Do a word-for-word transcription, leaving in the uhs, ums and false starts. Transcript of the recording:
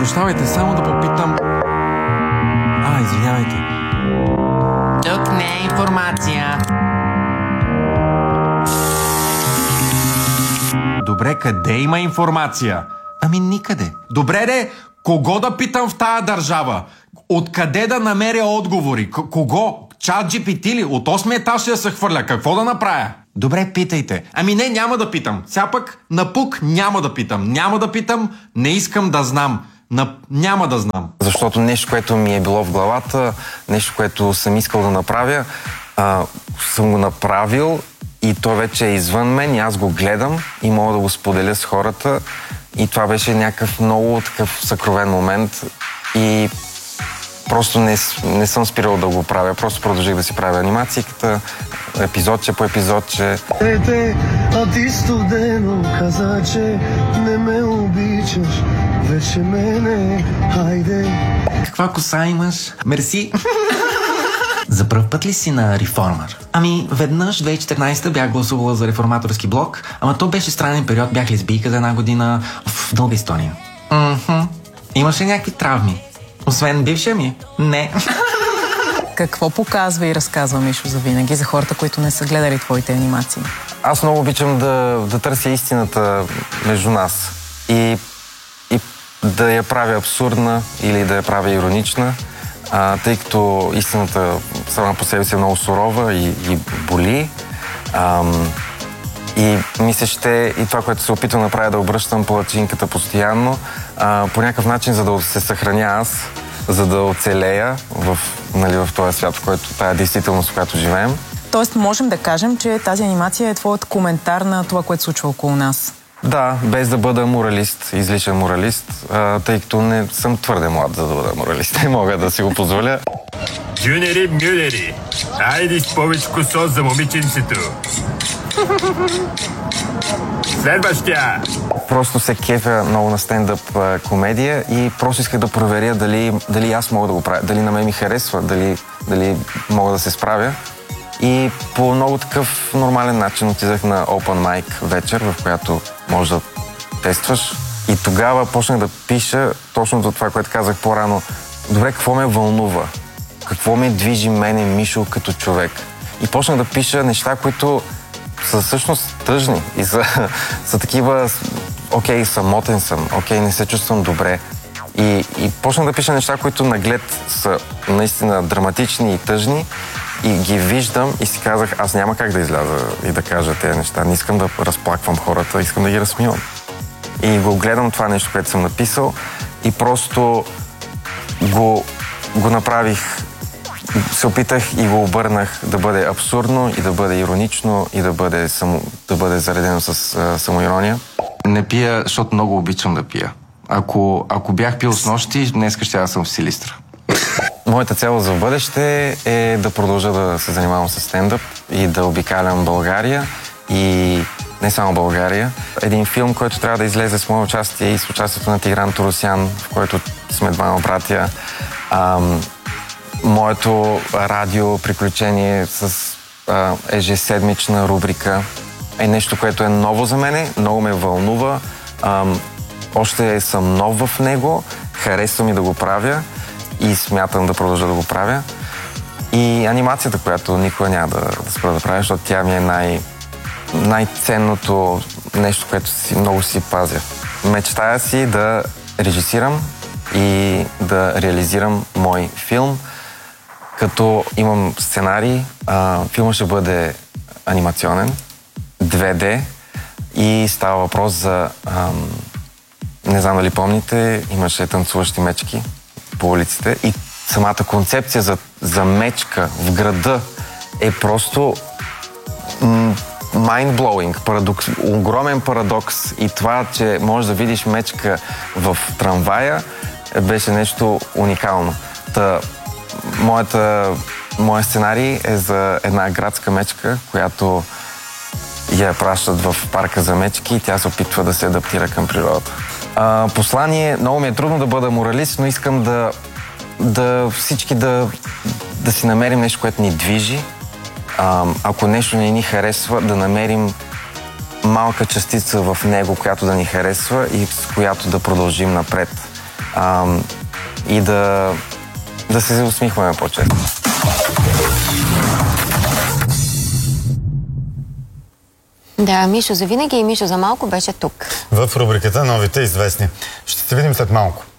Прощавайте, само да попитам... А, извинявайте. Тук не е информация. Добре, къде има информация? Ами никъде. Добре, де, кого да питам в тая държава? Откъде да намеря отговори? К- кого? Чат джи пи ти ли? От осми етаж ще да се хвърля. Какво да направя? Добре, питайте. Ами не, няма да питам. Сега пък напук няма да питам. Няма да питам, не искам да знам. На... Няма да знам. Защото нещо, което ми е било в главата, нещо, което съм искал да направя, а, съм го направил и то вече е извън мен и аз го гледам и мога да го споделя с хората. И това беше някакъв много такъв съкровен момент и просто не, не съм спирал да го правя. Просто продължих да си правя анимацията, епизодче по епизодче. Ете, а ти студено каза, че не ме обичаш, вече мене, хайде. Каква коса имаш? Мерси. За пръв път ли си на реформер? Ами, веднъж, две хиляди и четиринадесета бях гласувала за реформаторски блок, ама то беше странен период, бях лесбийка за една година. В дълга история. Мхм. Имаше някакви травми. Освен бившия ми? Не. Какво показва и разказва Мишо за винаги за хората, които не са гледали твоите анимации? Аз много обичам да, да търся истината между нас и, и да я правя абсурдна или да я правя иронична, а, тъй като истината сама по себе си е много сурова и, и боли. Ам, и мисля, ще и това, което се опитвам да направя, да обръщам палачинката постоянно, а, по някакъв начин, за да се съхраня аз, за да оцелея в, нали, в този свят, в който тая действителност, в която живеем. Тоест, можем да кажем, че тази анимация е твоят коментар на това, което се случва около нас. Да, без да бъда моралист, излишен моралист, а, тъй като не съм твърде млад, за да бъда моралист. Не мога да си го позволя. Джунери Мюлери, айде с повечко сос за момиченцето. Следващия! Просто се кефя много на стендъп а, комедия и просто исках да проверя дали, дали аз мога да го правя, дали на мен ми харесва, дали, дали мога да се справя. И по много такъв нормален начин отидах на Open Mic вечер, в която можеш да тестваш. И тогава почнах да пиша точно за това, което казах по-рано. Добре, какво ме вълнува? Какво ме движи мене, Мишо, като човек? И почнах да пиша неща, които са всъщност тъжни и са, са такива, окей, самотен съм, окей, не се чувствам добре. И, и почнах да пиша неща, които наглед са наистина драматични и тъжни и ги виждам и си казах, аз няма как да изляза и да кажа тези неща. Не искам да разплаквам хората, искам да ги разсмивам. И го гледам това нещо, което съм написал и просто го, го направих, се опитах и го обърнах да бъде абсурдно и да бъде иронично и да бъде, само, да бъде заредено с а, самоирония. Не пия, защото много обичам да пия. Ако, ако бях пил с нощи, днеска ще да съм в Силистра. Моята цел за бъдеще е да продължа да се занимавам с стендъп и да обикалям България и не само България. Един филм, който трябва да излезе с мое участие и с участието на Тигран Торосян, в който сме двама братя. Ам, моето радио приключение с а, ежеседмична рубрика е нещо, което е ново за мене, много ме вълнува. Ам, още съм нов в него, харесва ми да го правя и смятам да продължа да го правя. И анимацията, която никога няма да, да спра да правя, защото тя ми е най- най-ценното нещо, което си, много си пазя. Мечтая си да режисирам и да реализирам мой филм, като имам сценарий. А, филмът ще бъде анимационен, две Д и става въпрос за... Ам, не знам дали помните, имаше танцуващи мечки по улиците и самата концепция за, за мечка в града е просто mind-blowing, парадокс, огромен парадокс и това, че можеш да видиш мечка в трамвая, беше нещо уникално. Та, моята, моя сценарий е за една градска мечка, която я пращат в парка за мечки и тя се опитва да се адаптира към природата. А, послание, много ми е трудно да бъда моралист, но искам да, да всички да, да си намерим нещо, което ни движи. А, ако нещо не ни харесва, да намерим малка частица в него, която да ни харесва и с която да продължим напред. а, и да, да се усмихваме по-често. Да, Мишо за винаги и Мишо за малко беше тук. В рубриката Новите известни. Ще се видим след малко.